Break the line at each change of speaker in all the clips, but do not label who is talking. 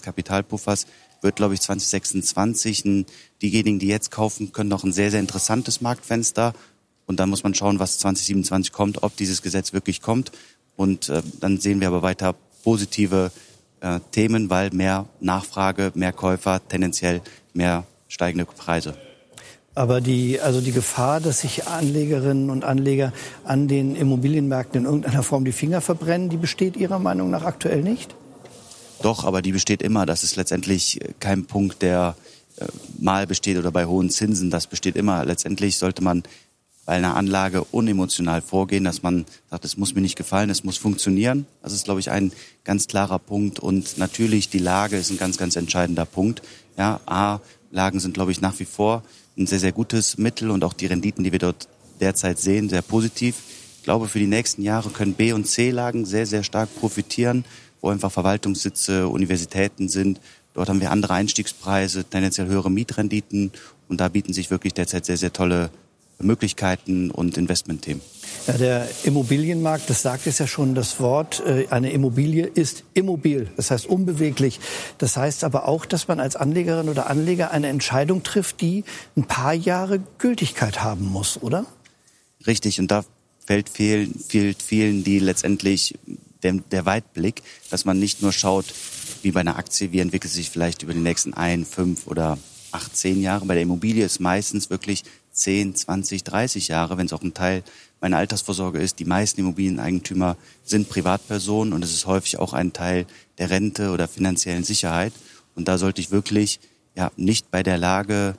Kapitalpuffers wird, glaube ich, 2026 diejenigen, die jetzt kaufen, können noch ein sehr, sehr interessantes Marktfenster. Und dann muss man schauen, was 2027 kommt, ob dieses Gesetz wirklich kommt. Und dann sehen wir aber weiter positive Themen, weil mehr Nachfrage, mehr Käufer, tendenziell mehr steigende Preise.
Aber die Gefahr, dass sich Anlegerinnen und Anleger an den Immobilienmärkten in irgendeiner Form die Finger verbrennen, die besteht Ihrer Meinung nach aktuell nicht?
Doch, aber die besteht immer. Das ist letztendlich kein Punkt, der mal besteht oder bei hohen Zinsen. Das besteht immer. Letztendlich sollte man bei einer Anlage unemotional vorgehen, dass man sagt, es muss mir nicht gefallen, es muss funktionieren. Das ist, glaube ich, ein ganz klarer Punkt. Und natürlich die Lage ist ein ganz, ganz entscheidender Punkt. Ja, Lagen sind, glaube ich, nach wie vor ein sehr, sehr gutes Mittel und auch die Renditen, die wir dort derzeit sehen, sehr positiv. Ich glaube, für die nächsten Jahre können B- und C-Lagen sehr, sehr stark profitieren, wo einfach Verwaltungssitze, Universitäten sind. Dort haben wir andere Einstiegspreise, tendenziell höhere Mietrenditen und da bieten sich wirklich derzeit sehr, sehr tolle Möglichkeiten und Investmentthemen.
Ja, der Immobilienmarkt, das sagt es ja schon, das Wort, eine Immobilie ist immobil, das heißt unbeweglich. Das heißt aber auch, dass man als Anlegerin oder Anleger eine Entscheidung trifft, die ein paar Jahre Gültigkeit haben muss, oder?
Richtig, und da fehlt vielen, die letztendlich der Weitblick, dass man nicht nur schaut, wie bei einer Aktie, wie entwickelt sich vielleicht über die nächsten 1, 5 oder 8, 10 Jahre. Bei der Immobilie ist meistens wirklich 10, 20, 30 Jahre, wenn es auch ein Teil meiner Altersvorsorge ist. Die meisten Immobilieneigentümer sind Privatpersonen und es ist häufig auch ein Teil der Rente oder finanziellen Sicherheit. Und da sollte ich wirklich nicht bei der Lage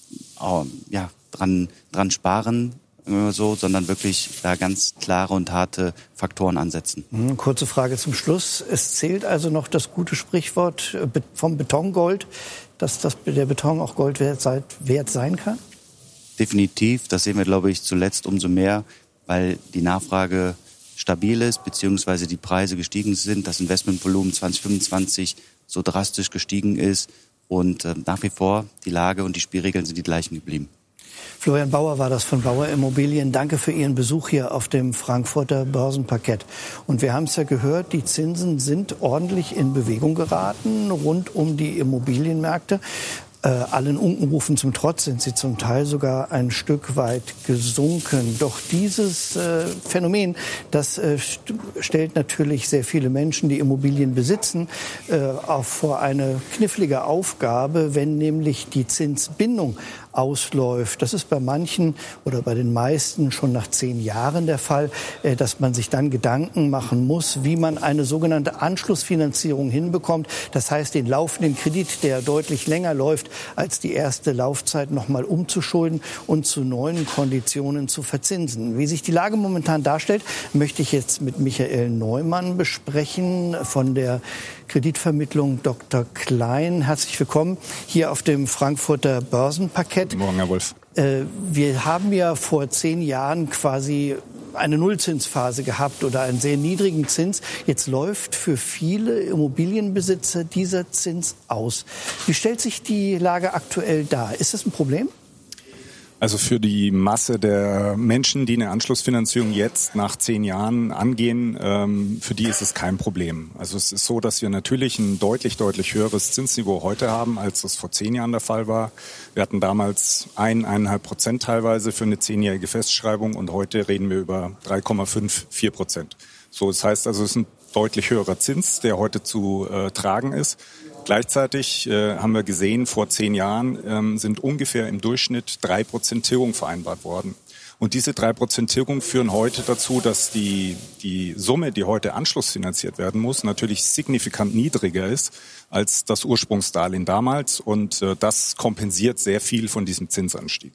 dran sparen, so, sondern wirklich da ganz klare und harte Faktoren ansetzen.
Kurze Frage zum Schluss. Es zählt also noch das gute Sprichwort vom Betongold, dass der Beton auch Gold wert sein kann?
Definitiv. Das sehen wir, glaube ich, zuletzt umso mehr, weil die Nachfrage stabil ist, beziehungsweise die Preise gestiegen sind, das Investmentvolumen 2025 so drastisch gestiegen ist und nach wie vor die Lage und die Spielregeln sind die gleichen geblieben.
Florian Bauer war das von Bauer Immobilien. Danke für Ihren Besuch hier auf dem Frankfurter Börsenparkett. Und wir haben es ja gehört, die Zinsen sind ordentlich in Bewegung geraten rund um die Immobilienmärkte. Allen Unkenrufen zum Trotz sind sie zum Teil sogar ein Stück weit gesunken. Doch dieses Phänomen, das stellt natürlich sehr viele Menschen, die Immobilien besitzen, auch vor eine knifflige Aufgabe, wenn nämlich die Zinsbindung ausläuft. Das ist bei manchen oder bei den meisten schon nach 10 Jahren der Fall, dass man sich dann Gedanken machen muss, wie man eine sogenannte Anschlussfinanzierung hinbekommt. Das heißt, den laufenden Kredit, der deutlich länger läuft als die erste Laufzeit, nochmal umzuschulden und zu neuen Konditionen zu verzinsen. Wie sich die Lage momentan darstellt, möchte ich jetzt mit Michael Neumann besprechen von der Kreditvermittlung Dr. Klein. Herzlich willkommen hier auf dem Frankfurter Börsenparkett.
Guten Morgen, Herr Wolf.
Wir haben ja vor 10 Jahren quasi eine Nullzinsphase gehabt oder einen sehr niedrigen Zins. Jetzt läuft für viele Immobilienbesitzer dieser Zins aus. Wie stellt sich die Lage aktuell dar? Ist das ein Problem?
Also für die Masse der Menschen, die eine Anschlussfinanzierung jetzt nach 10 Jahren angehen, für die ist es kein Problem. Also es ist so, dass wir natürlich ein deutlich höheres Zinsniveau heute haben, als das vor 10 Jahren der Fall war. Wir hatten damals 1,5% teilweise für eine 10-jährige Festschreibung und heute reden wir über 3,5-4%. So, das heißt also, es ist ein deutlich höherer Zins, der heute zu tragen ist. Gleichzeitig haben wir gesehen, vor 10 Jahren sind ungefähr im Durchschnitt 3% Tilgung vereinbart worden. Und diese 3% Tilgung führen heute dazu, dass die Summe, die heute anschlussfinanziert werden muss, natürlich signifikant niedriger ist als das Ursprungsdarlehen damals. Und das kompensiert sehr viel von diesem Zinsanstieg.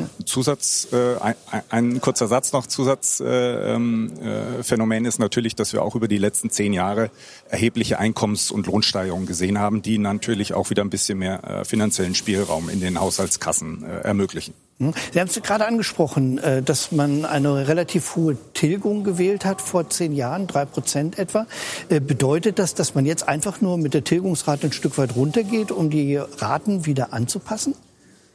Ein kurzer Satz noch, Zusatzphänomen ist natürlich, dass wir auch über die letzten 10 Jahre erhebliche Einkommens- und Lohnsteigerungen gesehen haben, die natürlich auch wieder ein bisschen mehr finanziellen Spielraum in den Haushaltskassen ermöglichen.
Sie haben es gerade angesprochen, dass man eine relativ hohe Tilgung gewählt hat vor 10 Jahren, 3% etwa. Bedeutet das, dass man jetzt einfach nur mit der Tilgungsrate ein Stück weit runtergeht, um die Raten wieder anzupassen?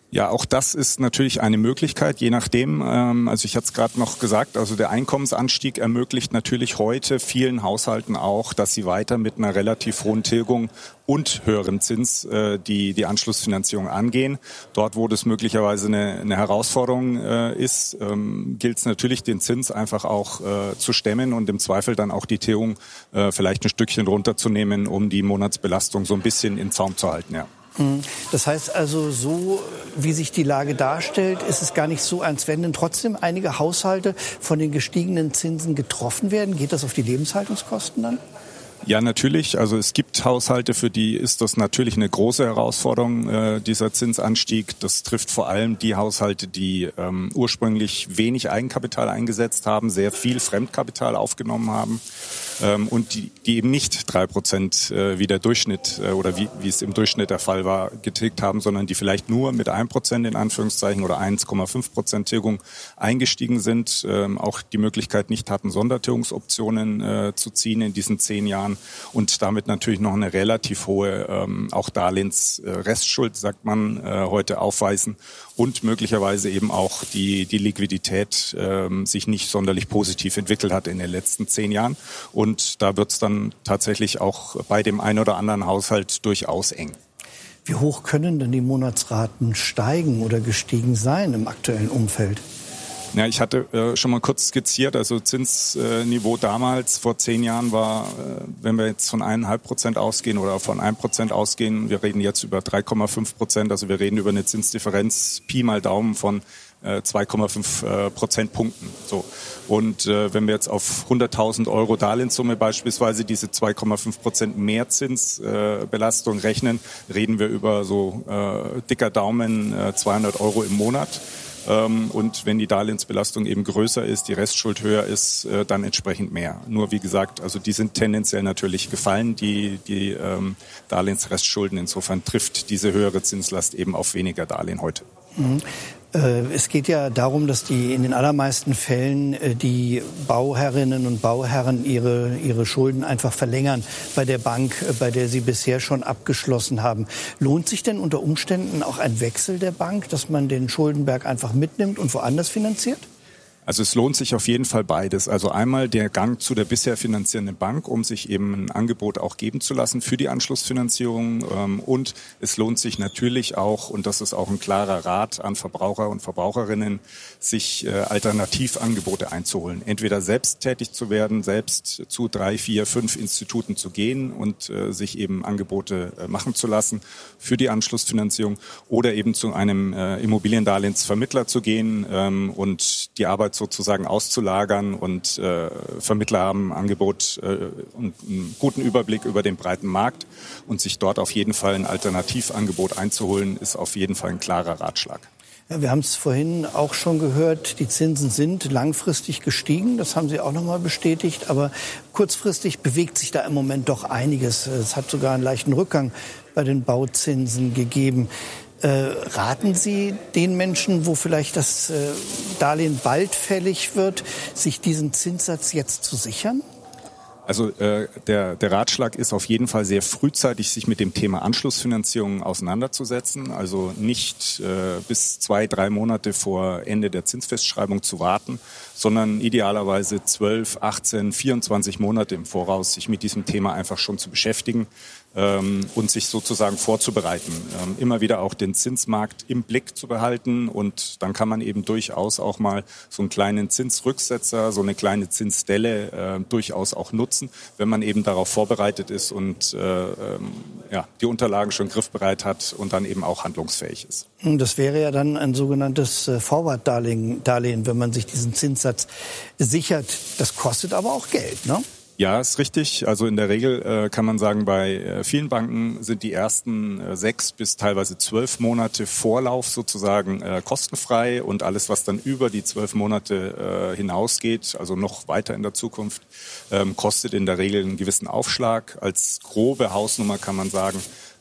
Ja, auch das ist natürlich eine Möglichkeit, je nachdem. Also ich hatte es gerade noch gesagt, also der Einkommensanstieg ermöglicht natürlich heute vielen Haushalten auch, dass sie weiter mit einer relativ hohen Tilgung und höherem Zins die Anschlussfinanzierung angehen. Dort, wo das möglicherweise eine Herausforderung ist, gilt es natürlich, den Zins einfach auch zu stemmen und im Zweifel dann auch die Tilgung vielleicht ein Stückchen runterzunehmen, um die Monatsbelastung so ein bisschen in Zaum zu halten, ja.
Das heißt also, so wie sich die Lage darstellt, ist es gar nicht so ernst, wenn denn trotzdem einige Haushalte von den gestiegenen Zinsen getroffen werden. Geht das auf die Lebenshaltungskosten dann?
Ja, natürlich. Also es gibt Haushalte, für die ist das natürlich eine große Herausforderung, dieser Zinsanstieg. Das trifft vor allem die Haushalte, die ursprünglich wenig Eigenkapital eingesetzt haben, sehr viel Fremdkapital aufgenommen haben und die eben nicht 3% wie der Durchschnitt oder wie es im Durchschnitt der Fall war, getilgt haben, sondern die vielleicht nur mit 1% in Anführungszeichen oder 1,5% Tilgung eingestiegen sind, auch die Möglichkeit nicht hatten, Sondertilgungsoptionen zu ziehen in diesen 10 Jahren. Und damit natürlich noch eine relativ hohe auch Darlehensrestschuld, sagt man, heute aufweisen und möglicherweise eben auch die Liquidität sich nicht sonderlich positiv entwickelt hat in den letzten 10 Jahren. Und da wird es dann tatsächlich auch bei dem einen oder anderen Haushalt durchaus eng.
Wie hoch können denn die Monatsraten steigen oder gestiegen sein im aktuellen Umfeld?
Ja, ich hatte schon mal kurz skizziert, also Zinsniveau damals vor 10 Jahren war, wenn wir jetzt von 1,5% ausgehen oder von 1% ausgehen, wir reden jetzt über 3,5%, also wir reden über eine Zinsdifferenz Pi mal Daumen von 2,5 Prozentpunkten. So. Und wenn wir jetzt auf 100.000 Euro Darlehenssumme beispielsweise diese 2,5% Mehrzinsbelastung rechnen, reden wir über so dicker Daumen 200 Euro im Monat. Und wenn die Darlehensbelastung eben größer ist, die Restschuld höher ist, dann entsprechend mehr. Nur wie gesagt, also die sind tendenziell natürlich gefallen, die Darlehensrestschulden. Insofern trifft diese höhere Zinslast eben auf weniger Darlehen heute.
Mhm. Es geht ja darum, dass in den allermeisten Fällen die Bauherrinnen und Bauherren ihre Schulden einfach verlängern bei der Bank, bei der sie bisher schon abgeschlossen haben. Lohnt sich denn unter Umständen auch ein Wechsel der Bank, dass man den Schuldenberg einfach mitnimmt und woanders finanziert?
Also es lohnt sich auf jeden Fall beides. Also einmal der Gang zu der bisher finanzierenden Bank, um sich eben ein Angebot auch geben zu lassen für die Anschlussfinanzierung. Und es lohnt sich natürlich auch, und das ist auch ein klarer Rat an Verbraucher und Verbraucherinnen, sich Alternativangebote einzuholen. Entweder selbst tätig zu werden, selbst zu 3, 4, 5 Instituten zu gehen und sich eben Angebote machen zu lassen für die Anschlussfinanzierung oder eben zu einem Immobiliendarlehensvermittler zu gehen und die Arbeit sozusagen auszulagern und Vermittler haben ein Angebot und einen guten Überblick über den breiten Markt und sich dort auf jeden Fall ein Alternativangebot einzuholen, ist auf jeden Fall ein klarer Ratschlag.
Ja, wir haben es vorhin auch schon gehört, die Zinsen sind langfristig gestiegen, das haben Sie auch noch mal bestätigt, aber kurzfristig bewegt sich da im Moment doch einiges. Es hat sogar einen leichten Rückgang bei den Bauzinsen gegeben. Raten Sie den Menschen, wo vielleicht das Darlehen bald fällig wird, sich diesen Zinssatz jetzt zu sichern?
Also der Ratschlag ist auf jeden Fall sehr frühzeitig, sich mit dem Thema Anschlussfinanzierung auseinanderzusetzen. Also nicht bis 2, 3 Monate vor Ende der Zinsfestschreibung zu warten, sondern idealerweise 12, 18, 24 Monate im Voraus sich mit diesem Thema einfach schon zu beschäftigen und sich sozusagen vorzubereiten. Immer wieder auch den Zinsmarkt im Blick zu behalten und dann kann man eben durchaus auch mal so einen kleinen Zinsrücksetzer, so eine kleine Zinsdelle durchaus auch nutzen, wenn man eben darauf vorbereitet ist und die Unterlagen schon griffbereit hat und dann eben auch handlungsfähig ist.
Das wäre ja dann ein sogenanntes Forward-Darlehen, wenn man sich diesen Zinssatz sichert. Das kostet aber auch Geld, ne?
Ja, ist richtig. Also in der Regel kann man sagen, bei vielen Banken sind die ersten 6 bis teilweise 12 Monate Vorlauf sozusagen kostenfrei und alles, was dann über die 12 Monate hinausgeht, also noch weiter in der Zukunft, kostet in der Regel einen gewissen Aufschlag. Als grobe Hausnummer kann man sagen,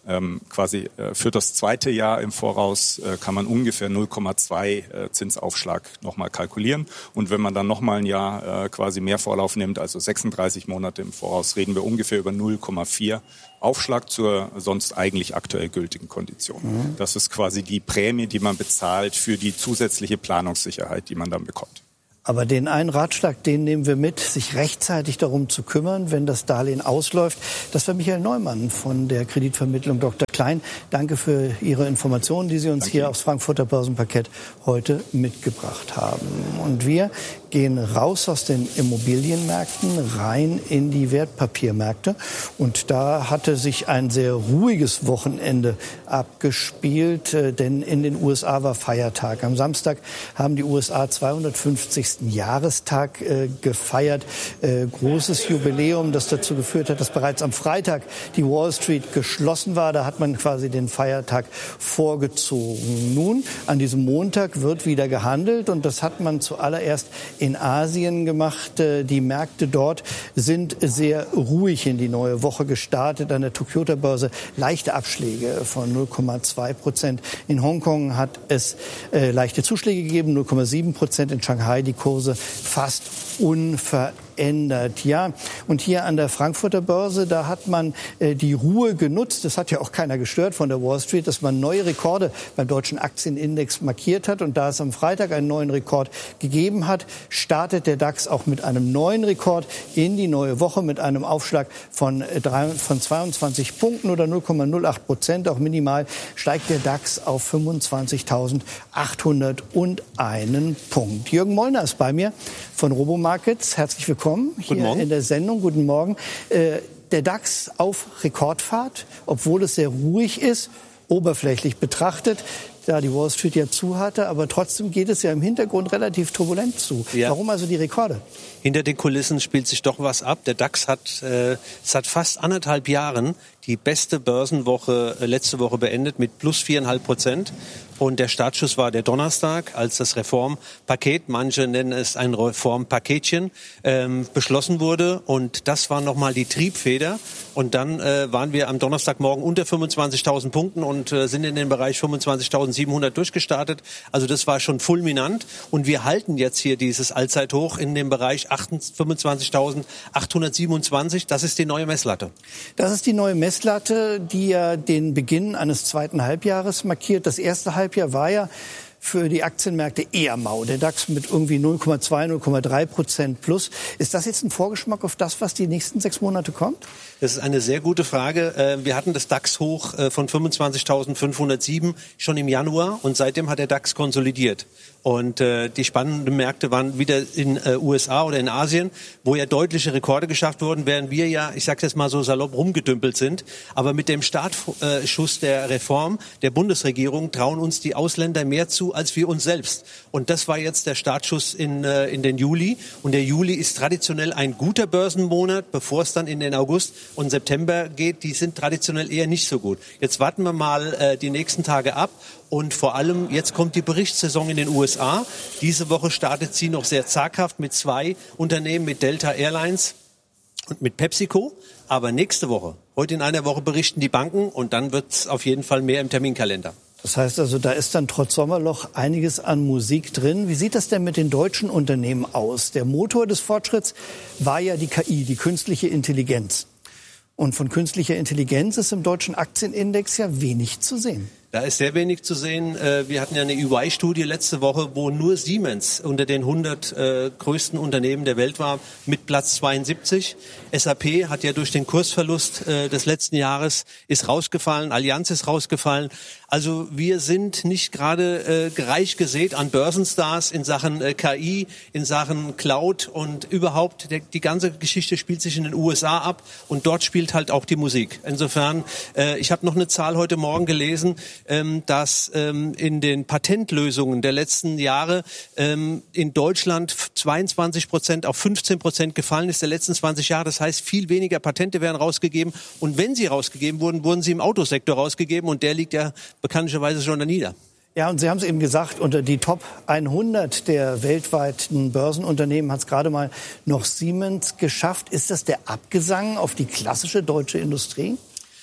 quasi für das zweite Jahr im Voraus kann man ungefähr 0,2 Zinsaufschlag nochmal kalkulieren. Und wenn man dann nochmal ein Jahr quasi mehr Vorlauf nimmt, also 36 Monate im Voraus, reden wir ungefähr über 0,4 Aufschlag zur sonst eigentlich aktuell gültigen Kondition. Das ist quasi die Prämie, die man bezahlt für die zusätzliche Planungssicherheit, die man dann bekommt.
Aber den einen Ratschlag, den nehmen wir mit, sich rechtzeitig darum zu kümmern, wenn das Darlehen ausläuft. Das war Michael Neumann von der Kreditvermittlung Dr. Klein. Danke für Ihre Informationen, die Sie uns hier aufs Frankfurter Börsenparkett heute mitgebracht haben. Und wir gehen raus aus den Immobilienmärkten rein in die Wertpapiermärkte. Und da hatte sich ein sehr ruhiges Wochenende abgespielt, denn in den USA war Feiertag. Am Samstag haben die USA 250. Jahrestag gefeiert. Großes Jubiläum, das dazu geführt hat, dass bereits am Freitag die Wall Street geschlossen war. Da hat man quasi den Feiertag vorgezogen. Nun, an diesem Montag wird wieder gehandelt und das hat man zuallererst in Asien gemacht. Die Märkte dort sind sehr ruhig in die neue Woche gestartet. An der Tokyo-Börse leichte Abschläge von 0,2%. In Hongkong hat es leichte Zuschläge gegeben, 0,7%. In Shanghai die Kurse fast unverändert. Ja, und hier an der Frankfurter Börse, da hat man die Ruhe genutzt. Das hat ja auch keiner gestört von der Wall Street, dass man neue Rekorde beim deutschen Aktienindex markiert hat. Und da es am Freitag einen neuen Rekord gegeben hat, startet der DAX auch mit einem neuen Rekord in die neue Woche mit einem Aufschlag von 22 Punkten oder 0,08%. Auch minimal steigt der DAX auf 25.801 Punkt. Jürgen Mollner ist bei mir von Robomarkets. Herzlich willkommen hier in der Sendung. Guten Morgen. Der DAX auf Rekordfahrt, obwohl es sehr ruhig ist, oberflächlich betrachtet, da die Wall Street ja zu hatte. Aber trotzdem geht es ja im Hintergrund relativ turbulent zu. Ja. Warum also die Rekorde?
Hinter den Kulissen spielt sich doch was ab. Der DAX hat seit fast 1,5 Jahren die beste Börsenwoche letzte Woche beendet mit plus 4,5%. Und der Startschuss war der Donnerstag, als das Reformpaket, manche nennen es ein Reformpaketchen, beschlossen wurde. Und das war nochmal die Triebfeder. Und dann waren wir am Donnerstagmorgen unter 25.000 Punkten und sind in den Bereich 25.700 durchgestartet. Also das war schon fulminant. Und wir halten jetzt hier dieses Allzeithoch in dem Bereich 25.827. Das ist die neue Messlatte. Das ist die neue Messlatte, die ja den Beginn eines zweiten Halbjahres markiert. Das erste Halbjahr war ja für die Aktienmärkte eher mau. Der DAX mit irgendwie 0,2, 0,3% plus. Ist das jetzt ein Vorgeschmack auf das, was die nächsten 6 Monate kommt? Das ist eine sehr gute Frage. Wir hatten das DAX-Hoch von 25.507 schon im Januar und seitdem hat der DAX konsolidiert. Und die spannenden Märkte waren wieder in USA oder in Asien, wo ja deutliche Rekorde geschafft wurden, während wir ja, ich sage jetzt mal so salopp, rumgedümpelt sind. Aber mit dem Startschuss der Reform der Bundesregierung trauen uns die Ausländer mehr zu als wir uns selbst. Und das war jetzt der Startschuss in den Juli. Und der Juli ist traditionell ein guter Börsenmonat, bevor es dann in den August und September geht. Die sind traditionell eher nicht so gut. Jetzt warten wir mal die nächsten Tage ab. Und vor allem, jetzt kommt die Berichtssaison in den USA. Diese Woche startet sie noch sehr zaghaft mit 2 Unternehmen, mit Delta Airlines und mit PepsiCo. Aber nächste Woche, heute in einer Woche berichten die Banken und dann wird es auf jeden Fall mehr im Terminkalender.
Das heißt also, da ist dann trotz Sommerloch einiges an Musik drin. Wie sieht das denn mit den deutschen Unternehmen aus? Der Motor des Fortschritts war ja die KI, die künstliche Intelligenz. Und von künstlicher Intelligenz ist im deutschen Aktienindex ja wenig zu sehen.
Da ist sehr wenig zu sehen. Wir hatten ja eine EY-Studie letzte Woche, wo nur Siemens unter den 100 größten Unternehmen der Welt war, mit Platz 72. SAP hat ja durch den Kursverlust des letzten Jahres ist rausgefallen, Allianz ist rausgefallen. Also wir sind nicht gerade reich gesät an Börsenstars in Sachen KI, in Sachen Cloud und überhaupt die ganze Geschichte spielt sich in den USA ab und dort spielt halt auch die Musik. Insofern, ich habe noch eine Zahl heute Morgen gelesen, dass in den Patentlösungen der letzten Jahre in Deutschland 22% auf 15% gefallen ist der letzten 20 Jahre. Das heißt, viel weniger Patente werden rausgegeben. Und wenn sie rausgegeben wurden, wurden sie im Autosektor rausgegeben. Und der liegt ja bekanntlicherweise schon da nieder.
Ja, und Sie haben es eben gesagt, unter die Top 100 der weltweiten Börsenunternehmen hat es gerade mal noch Siemens geschafft. Ist das der Abgesang auf die klassische deutsche Industrie?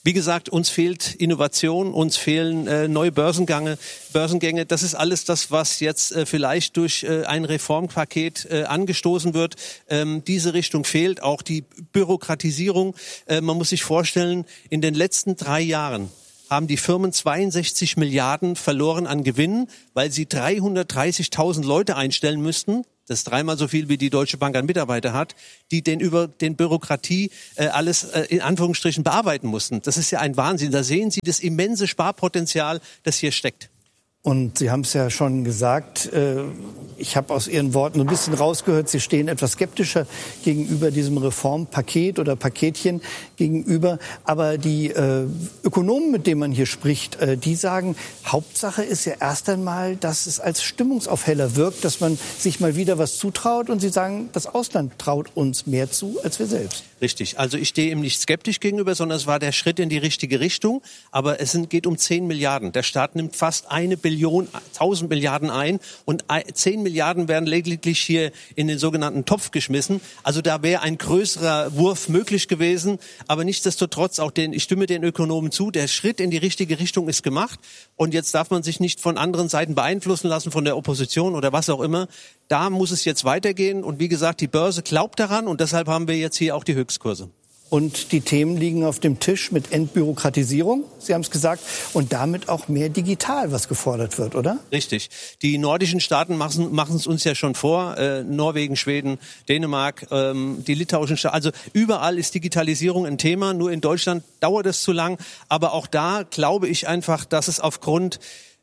Wie gesagt, uns fehlt Innovation, uns fehlen neue Börsengänge. Das ist alles das, was jetzt vielleicht durch ein Reformpaket angestoßen wird. Diese Richtung fehlt, auch die Bürokratisierung. Man muss sich vorstellen, in den letzten 3 Jahren haben die Firmen 62 Milliarden verloren an Gewinnen, weil sie 330.000 Leute einstellen müssten. Das ist 3-mal so viel, wie die Deutsche Bank an Mitarbeiter hat, die über den Bürokratie alles in Anführungsstrichen bearbeiten mussten. Das ist ja ein Wahnsinn. Da sehen Sie das immense Sparpotenzial, das hier steckt.
Und Sie haben es ja schon gesagt, ich habe aus Ihren Worten ein bisschen rausgehört, Sie stehen etwas skeptischer gegenüber diesem Reformpaket oder Paketchen gegenüber. Aber die Ökonomen, mit denen man hier spricht, die sagen, Hauptsache ist ja erst einmal, dass es als Stimmungsaufheller wirkt, dass man sich mal wieder was zutraut. Und Sie sagen, das Ausland traut uns mehr zu als wir selbst.
Richtig. Also ich stehe ihm nicht skeptisch gegenüber, sondern es war der Schritt in die richtige Richtung. Aber es geht um 10 Milliarden. Der Staat nimmt fast 1 Billion, 1000 Milliarden ein und 10 Milliarden werden lediglich hier in den sogenannten Topf geschmissen. Also da wäre ein größerer Wurf möglich gewesen. Aber nichtsdestotrotz, ich stimme den Ökonomen zu, der Schritt in die richtige Richtung ist gemacht. Und jetzt darf man sich nicht von anderen Seiten beeinflussen lassen, von der Opposition oder was auch immer. Da muss es jetzt weitergehen. Und wie gesagt, die Börse glaubt daran und deshalb haben wir jetzt hier auch die Höchstkurse.
Und die Themen liegen auf dem Tisch mit Entbürokratisierung, Sie haben es gesagt, und damit auch mehr digital, was gefordert wird, oder?
Richtig. Die nordischen Staaten machen es uns ja schon vor. Norwegen, Schweden, Dänemark, die litauischen Staaten. Also überall ist Digitalisierung ein Thema. Nur in Deutschland dauert es zu lang. Aber auch da glaube ich einfach, dass es aufgrund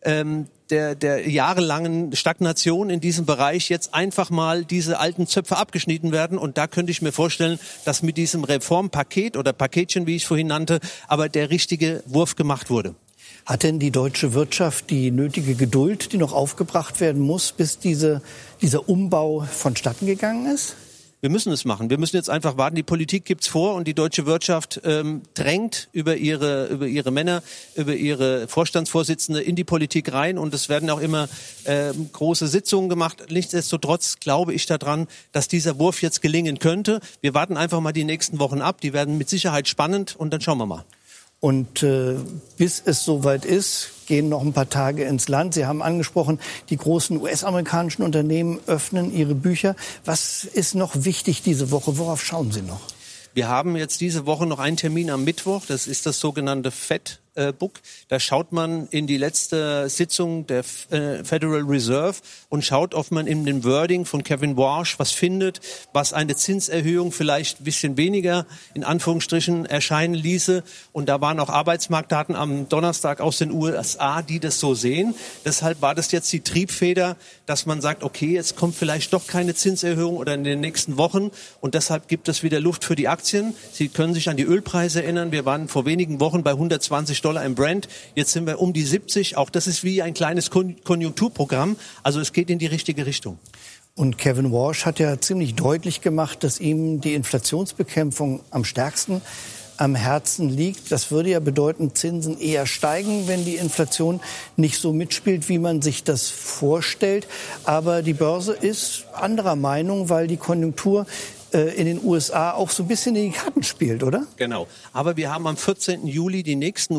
der jahrelangen Stagnation in diesem Bereich jetzt einfach mal diese alten Zöpfe abgeschnitten werden. Und da könnte ich mir vorstellen, dass mit diesem Reformpaket oder Paketchen, wie ich es vorhin nannte, aber der richtige Wurf gemacht wurde.
Hat denn die deutsche Wirtschaft die nötige Geduld, die noch aufgebracht werden muss, bis dieser Umbau vonstatten gegangen ist?
Wir müssen es machen. Wir müssen jetzt einfach warten. Die Politik gibt's vor und die deutsche Wirtschaft drängt über ihre Männer, über ihre Vorstandsvorsitzende in die Politik rein und es werden auch immer große Sitzungen gemacht. Nichtsdestotrotz glaube ich daran, dass dieser Wurf jetzt gelingen könnte. Wir warten einfach mal die nächsten Wochen ab. Die werden mit Sicherheit spannend und dann schauen wir mal.
Und bis es soweit ist, gehen noch ein paar Tage ins Land. Sie haben angesprochen, die großen US-amerikanischen Unternehmen öffnen ihre Bücher. Was ist noch wichtig diese Woche? Worauf schauen Sie noch?
Wir haben jetzt diese Woche noch einen Termin am Mittwoch. Das ist das sogenannte Fed-Book. Da schaut man in die letzte Sitzung der Federal Reserve und schaut, ob man in dem Wording von Kevin Warsh was findet, was eine Zinserhöhung vielleicht ein bisschen weniger in Anführungsstrichen erscheinen ließe. Und da waren auch Arbeitsmarktdaten am Donnerstag aus den USA, die das so sehen. Deshalb war das jetzt die Triebfeder, dass man sagt, okay, jetzt kommt vielleicht doch keine Zinserhöhung oder in den nächsten Wochen. Und deshalb gibt es wieder Luft für die Aktien. Sie können sich an die Ölpreise erinnern. Wir waren vor wenigen Wochen bei $120 im Brent. Jetzt sind wir um die 70. Auch das ist wie ein kleines Konjunkturprogramm. Also es geht in die richtige Richtung.
Und Kevin Warsh hat ja ziemlich deutlich gemacht, dass ihm die Inflationsbekämpfung am stärksten am Herzen liegt. Das würde ja bedeuten, Zinsen eher steigen, wenn die Inflation nicht so mitspielt, wie man sich das vorstellt. Aber die Börse ist anderer Meinung, weil die Konjunktur in den USA auch so ein bisschen in die Karten spielt, oder?
Genau. Aber wir haben am 14. Juli die nächsten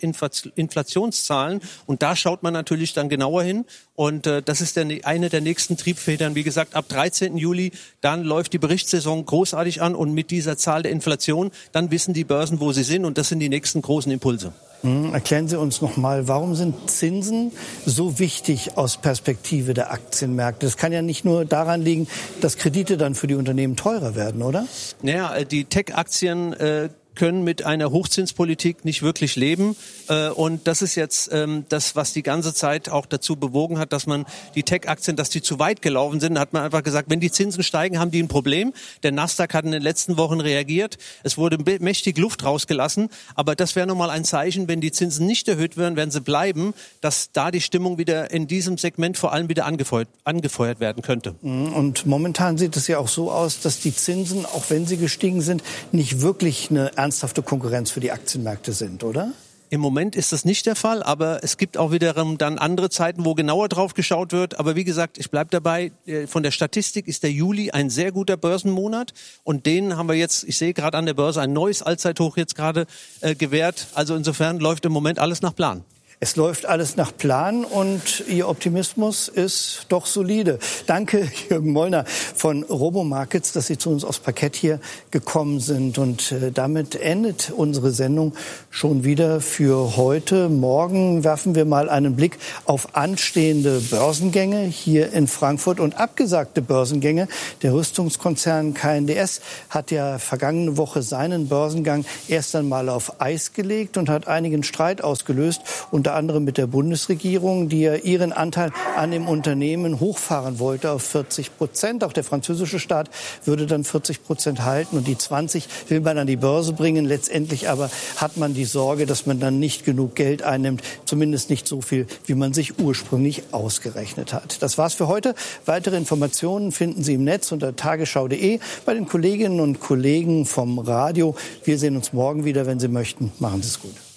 US-Inflationszahlen und da schaut man natürlich dann genauer hin und das ist eine der nächsten Triebfedern. Wie gesagt, ab 13. Juli, dann läuft die Berichtssaison großartig an und mit dieser Zahl der Inflation, dann wissen die Börsen, wo sie sind und das sind die nächsten großen Impulse.
Erklären Sie uns noch mal, warum sind Zinsen so wichtig aus Perspektive der Aktienmärkte? Das kann ja nicht nur daran liegen, dass Kredite dann für die Unternehmen teurer werden, oder?
Naja, die Tech-Aktien können mit einer Hochzinspolitik nicht wirklich leben. Und das ist jetzt das, was die ganze Zeit auch dazu bewogen hat, dass man die Tech-Aktien, dass die zu weit gelaufen sind, hat man einfach gesagt, wenn die Zinsen steigen, haben die ein Problem. Der Nasdaq hat in den letzten Wochen reagiert. Es wurde mächtig Luft rausgelassen. Aber das wäre nochmal ein Zeichen, wenn die Zinsen nicht erhöht werden, werden sie bleiben, dass da die Stimmung wieder in diesem Segment vor allem wieder angefeuert werden könnte.
Und momentan sieht es ja auch so aus, dass die Zinsen, auch wenn sie gestiegen sind, nicht wirklich eine ernsthafte Konkurrenz für die Aktienmärkte sind, oder?
Im Moment ist das nicht der Fall, aber es gibt auch wiederum dann andere Zeiten, wo genauer drauf geschaut wird. Aber wie gesagt, ich bleibe dabei, von der Statistik ist der Juli ein sehr guter Börsenmonat und den haben wir jetzt, ich sehe gerade an der Börse, ein neues Allzeithoch jetzt gerade gewährt. Also insofern läuft im Moment alles nach Plan.
Es läuft alles nach Plan und Ihr Optimismus ist doch solide. Danke, Jürgen Mollner von Robomarkets, dass Sie zu uns aufs Parkett hier gekommen sind. Und damit endet unsere Sendung schon wieder für heute. Morgen werfen wir mal einen Blick auf anstehende Börsengänge hier in Frankfurt und abgesagte Börsengänge. Der Rüstungskonzern KNDS hat ja vergangene Woche seinen Börsengang erst einmal auf Eis gelegt und hat einigen Streit ausgelöst, unter anderem mit der Bundesregierung, die ja ihren Anteil an dem Unternehmen hochfahren wollte auf 40%. Auch der französische Staat würde dann 40% halten und die 20 will man an die Börse bringen. Letztendlich aber hat man die Sorge, dass man dann nicht genug Geld einnimmt, zumindest nicht so viel, wie man sich ursprünglich ausgerechnet hat. Das war's für heute. Weitere Informationen finden Sie im Netz unter tagesschau.de bei den Kolleginnen und Kollegen vom Radio. Wir sehen uns morgen wieder, wenn Sie möchten. Machen Sie es gut.